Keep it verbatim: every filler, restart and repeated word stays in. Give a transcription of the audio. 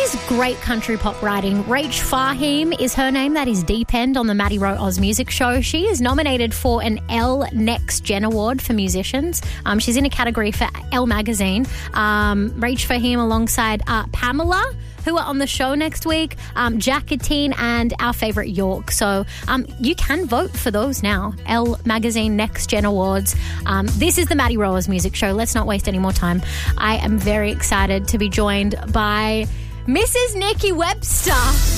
She's great country pop writing. Rach Fahim is her name. That is Deep End on the Maddie Rowe Oz Music Show. She is nominated for an Elle Next Gen Award for musicians. Um, she's in a category for Elle Magazine. Um, Rach Fahim alongside uh, Pamela, who are on the show next week, um, Jacqueline and our favourite York. So um, you can vote for those now. Elle Magazine Next Gen Awards. Um, this is the Maddie Rowe Oz Music Show. Let's not waste any more time. I am very excited to be joined by Missus Nikki Webster.